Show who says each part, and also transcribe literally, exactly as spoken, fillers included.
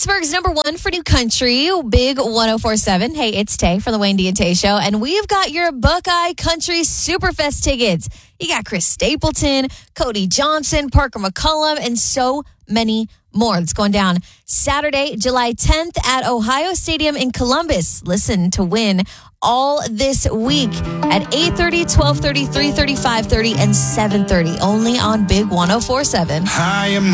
Speaker 1: Pittsburgh's number one for new country, Big one oh four point seven. Hey, it's Tay from the Wayne D and Tay Show, and we've got your Buckeye Country Superfest tickets. You got Chris Stapleton, Cody Johnson, Parker McCollum, and so many more. It's going down Saturday, July tenth at Ohio Stadium in Columbus. Listen to win all this week at eight thirty, twelve thirty, three thirty, five thirty, and seven thirty. Only on Big one oh four point seven.
Speaker 2: I am